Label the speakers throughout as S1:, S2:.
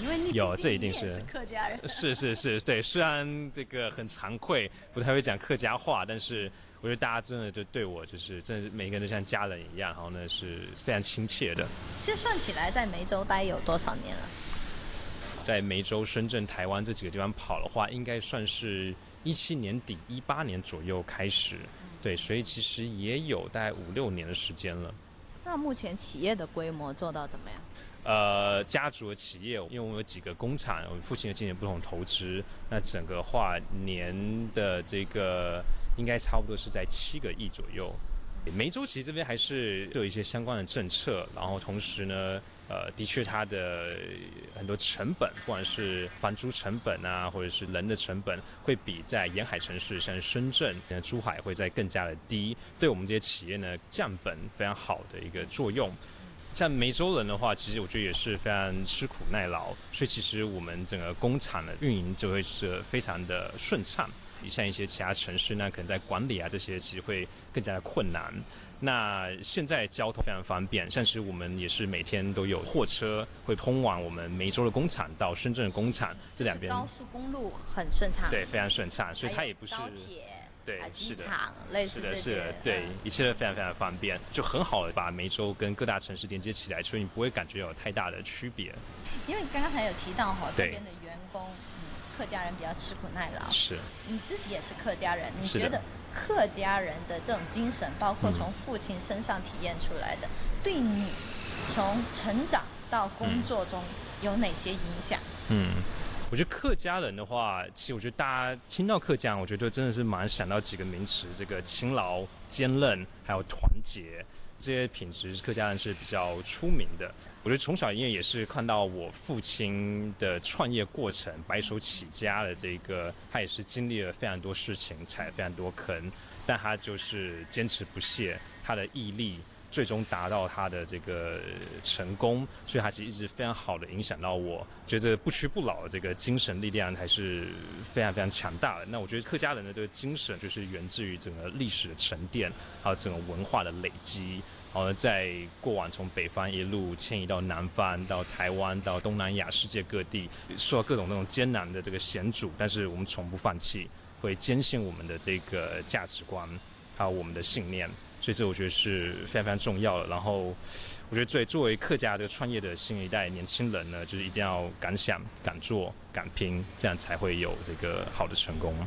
S1: 为你
S2: 有，这一
S1: 你
S2: 定是
S1: 也是客家人。
S2: 是，对。虽然这个很惭愧，不太会讲客家话，但是我觉得大家真的就对我就是真的是每个人都像家人一样，然后呢是非常亲切的。
S1: 其实算起来，在梅州待有多少年了？
S2: 在梅州、深圳、台湾这几个地方跑的话，应该算是17年底、18年左右开始，对，所以其实也有大概5、6年的时间了。
S1: 那目前企业的规模做到怎么样？
S2: 家族的企业，因为我们有几个工厂，我们父亲有进行不同投资，那整个话年的这个应该差不多是在7个亿左右。梅州其实这边还是有一些相关的政策，然后同时呢，的确它的很多成本，不管是房租成本啊，或者是人的成本，会比在沿海城市像深圳、珠海会再更加的低，对我们这些企业呢降本非常好的一个作用。像梅州人的话，其实我觉得也是非常吃苦耐劳，所以其实我们整个工厂的运营就会是非常的顺畅。像一些其他城市呢，可能在管理啊这些其实会更加的困难。那现在交通非常方便，像是我们也是每天都有货车会通往我们梅州的工厂到深圳的工厂，这两边
S1: 高速公路很顺畅，
S2: 对，非常顺畅，所以它也不是
S1: 高铁。
S2: 对，
S1: 机场类似这些，
S2: 是的，对，一切都非常非常方便，就很好的把梅州跟各大城市连接起来，所以你不会感觉有太大的区别。
S1: 因为刚才有提到这边的员工，客家人比较吃苦耐劳，
S2: 是。
S1: 你自己也是客家人，你觉得客家人的这种精神，包括从父亲身上体验出来的，对你从成长到工作中有哪些影响？
S2: 我觉得客家人的话，其实我觉得大家听到客家人，我觉得真的是马上想到几个名词，这个勤劳、坚韧，还有团结，这些品质客家人是比较出名的。我觉得从小因为也是看到我父亲的创业过程，白手起家的这个，他也是经历了非常多事情，踩非常多坑，但他就是坚持不懈，他的毅力最终达到他的这个成功，所以他其实一直非常好的影响到我，觉得不屈不挠的这个精神力量还是非常非常强大的。那我觉得客家人的这个精神就是源自于整个历史的沉淀，还有整个文化的累积。然后在过往从北方一路迁移到南方，到台湾，到东南亚世界各地，受到各种那种艰难的这个险阻，但是我们从不放弃，会坚信我们的这个价值观，还有我们的信念。所以这我觉得是非常非常重要的。然后我觉得作为客家这个创业的新一代年轻人呢，就是一定要敢想、敢做、敢拼，这样才会有这个好的成功。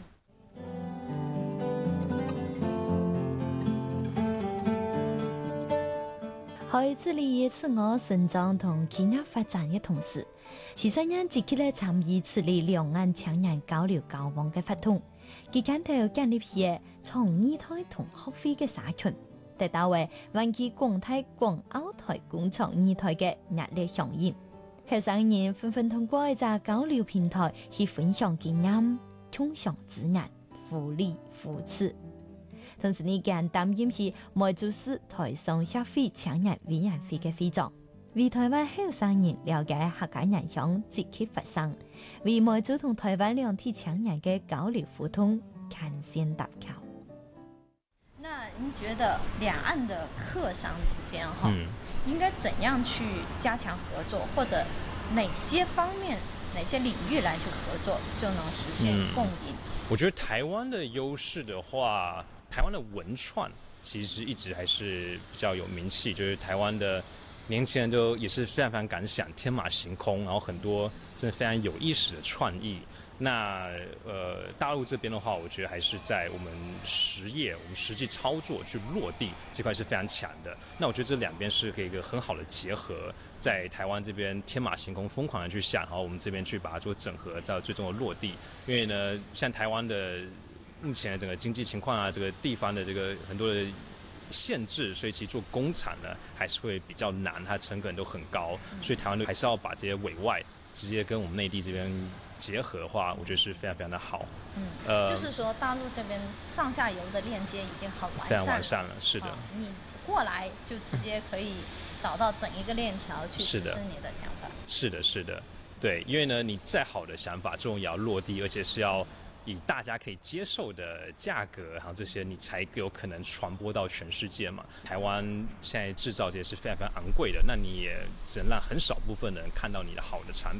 S1: 在致力自我成长同企业发展的同时，其实人积极来参与处理两岸青年交流交往的活动，期間頭建立起從二台同學會嘅社群，得到為灣區廣大港澳台工廠二台嘅熱烈響應。後生人紛紛通過一個交流平台去分享經驗，共享資源，互利互賜。同時呢，間擔任是梅州市台商協會青年委員會嘅會長，為台灣後生人了解客家人鄉積極發聲，為梅州同台灣兩地青年嘅交流互通牽線搭橋。那您覺得兩岸的客商之間應該怎樣去加強合作，或者哪些方面、哪些領域來去合作，就能實現共贏？
S2: 我覺得台灣的優勢的話，台灣的文創其實一直還是比較有名氣，就是台灣的年輕人都也是非常非常敢想，天馬行空，然後很多真的非常有意思的創意。那大陸這邊的話，我覺得還是在我們實業、我們實際操作去落地這塊是非常強的。那我覺得這兩邊是可以一個很好的結合，在台灣這邊天馬行空、瘋狂的去想，然後我們這邊去把它做整合，到最終的落地。因為呢，像台灣的目前的整個經濟情況啊，這個地方的這個很多的限制，所以其實做工廠呢還是會比較難，它成本都很高，所以台灣還是要把這些委外直接跟我們內地這邊結合的話，我覺得是非常非常的好。
S1: 就是說大陸這邊上下游的鏈接已經很完善了，
S2: 非常完善了，是的。
S1: 你過來就直接可以找到整一個鏈條去實施你的想法。
S2: 是的，是的，對，因為呢，你再好的想法，這種也要落地，而且是要以大家可以接受的價格，然後這些你才有可能傳播到全世界嘛。台灣現在製造這些是非常非常昂貴的，那你也只能讓很少部分人看到你的好的產